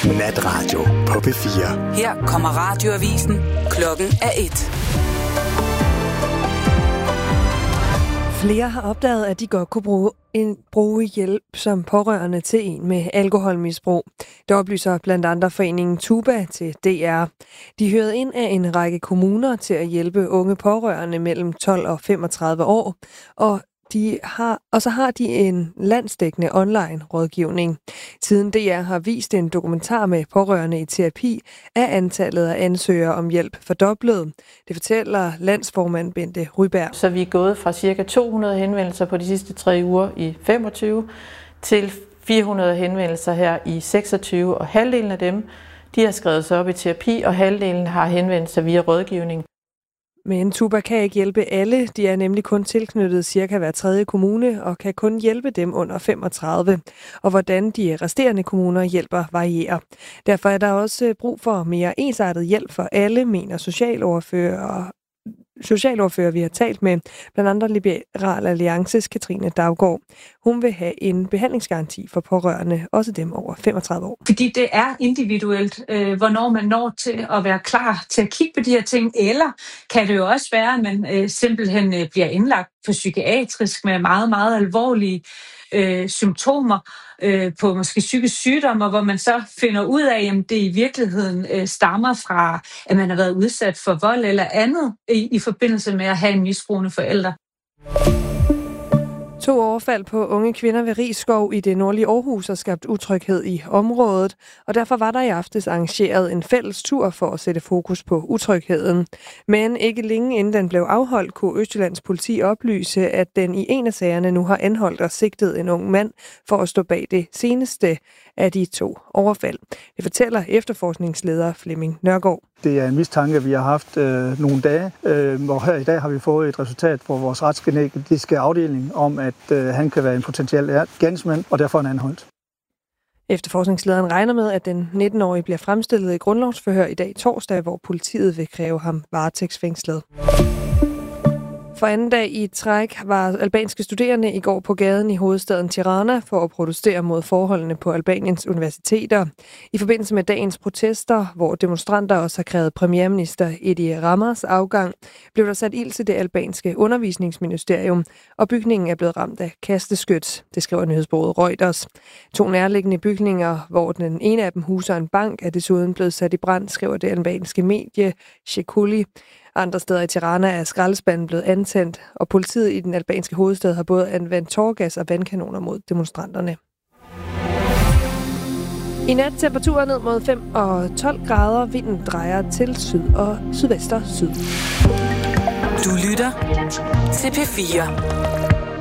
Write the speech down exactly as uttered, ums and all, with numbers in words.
Natradio på P fire. Her kommer radioavisen. Klokken er et. Flere har opdaget, at de godt kunne bruge, en, bruge hjælp som pårørende til en med alkoholmisbrug. Det oplyser blandt andre foreningen Tuba til D R. De hørte ind af en række kommuner til at hjælpe unge pårørende mellem tolv og femogtredive år, og De har, og så har de en landsdækkende online-rådgivning. Siden D R har vist en dokumentar med pårørende i terapi, er antallet af ansøgere om hjælp fordoblet. Det fortæller landsformand Bente Ryberg. Så vi er gået fra ca. to hundrede henvendelser på de sidste tre uger i femogtyve til fire hundrede henvendelser her i seksogtyve, og halvdelen af dem de har skrevet sig op i terapi, og halvdelen har henvendt sig via rådgivning. Men Tuba kan ikke hjælpe alle. De er nemlig kun tilknyttet cirka hver tredje kommune og kan kun hjælpe dem under femogtredive. Og hvordan de resterende kommuner hjælper varierer. Derfor er der også brug for mere ensartet hjælp for alle, mener socialordfører Socialordfører, vi har talt med, blandt andet Liberal Alliances Katrine Daugaard. Hun vil have en behandlingsgaranti for pårørende, også dem over femogtredive år. Fordi det er individuelt, øh, hvornår man når til at være klar til at kigge på de her ting, eller kan det jo også være, at man øh, simpelthen øh, bliver indlagt for psykiatrisk med meget, meget alvorlige øh, symptomer øh, på måske psykisk sygdom, hvor man så finder ud af, at det i virkeligheden øh, stammer fra, at man har været udsat for vold eller andet i, i forbindelse med at have en misbrugende forælder. To overfald på unge kvinder ved Risskov i det nordlige Aarhus har skabt utryghed i området, og derfor var der i aftes arrangeret en fælles tur for at sætte fokus på utrygheden. Men ikke længe inden den blev afholdt, kunne Østjyllands politi oplyse, at den i en af sagerne nu har anholdt og sigtet en ung mand for at stå bag det seneste af de to overfald. Det fortæller efterforskningsleder Flemming Nørgaard. Det er en mistanke, vi har haft øh, nogle dage, øh, hvor her i dag har vi fået et resultat fra vores retsgenetiske afdeling om, at øh, han kan være en potentiel gerningsmand, og derfor er han anholdt. Efterforskningslederen regner med, at den nitten-årige bliver fremstillet i grundlovsforhør i dag torsdag, hvor politiet vil kræve ham varetægtsfængslet. For anden dag i træk var albanske studerende i går på gaden i hovedstaden Tirana for at protestere mod forholdene på Albaniens universiteter. I forbindelse med dagens protester, hvor demonstranter også har krævet premierminister Edi Ramas afgang, blev der sat ild til det albanske undervisningsministerium, og bygningen er blevet ramt af kasteskyts, det skriver nyhedsbureauet Reuters. To nærliggende bygninger, hvor den ene af dem huser en bank, er desuden blevet sat i brand, skriver det albanske medie Shekuli. Andre steder i Tirana er skraldespanden blevet antændt, og politiet i den albanske hovedstad har både anvendt tåregas og vandkanoner mod demonstranterne. I nat temperaturen ned mod fem og tolv grader. Vinden drejer til syd og sydvest og syd. Du lytter til P fire.